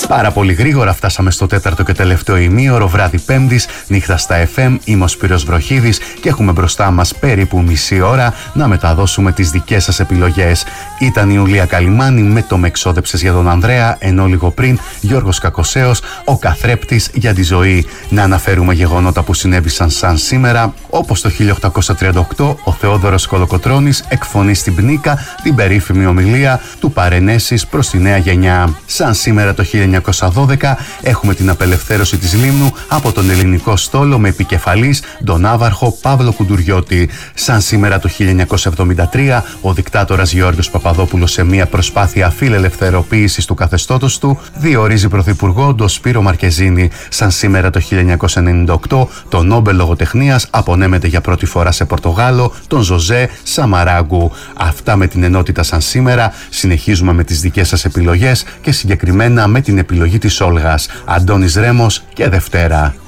Πάρα πολύ γρήγορα φτάσαμε στο τέταρτο και τελευταίο ημίωρο, βράδυ Πέμπτης, νύχτα στα FM. Είμαι ο Σπύρος Βροχίδης και έχουμε μπροστά μας περίπου μισή ώρα να μεταδώσουμε τις δικές σας επιλογές. Ήταν η Ιουλία Καλιμάνη με το «Με εξόδεψες» για τον Ανδρέα, ενώ λίγο πριν Γιώργος Κακοσέος, ο καθρέπτης για τη ζωή. Να αναφέρουμε γεγονότα που συνέβησαν σαν σήμερα, όπως το 1838 ο Θεόδωρος Κολοκοτρώνης εκφωνεί στην Πνίκα την περίφημη ομιλία του Παρενέσεις προς τη νέα γενιά. Σαν σήμερα το 1912 έχουμε την απελευθέρωση της Λίμνου από τον ελληνικό στόλο με επικεφαλής τον ναύαρχο Παύλο Κουντουριώτη. Σαν σήμερα το 1973 ο δικτάτορας Γεώργιος Παπαδόπουλος, σε μια προσπάθεια φιλελευθεροποίησης του καθεστώτος του, διορίζει πρωθυπουργό τον Σπύρο Μαρκεζίνη. Σαν σήμερα το 1998 το Νόμπελ Λογοτεχνίας απονέμεται για πρώτη φορά σε Πορτογάλο, τον Ζωζέ Σαμαράγκου. Αυτά με την ενότητα σαν σήμερα. Συνεχίζουμε με τις δικές σας επιλογές και συγκεκριμένα με την επιλογή της Όλγας. Αντώνης Ρέμος και Δευτέρα.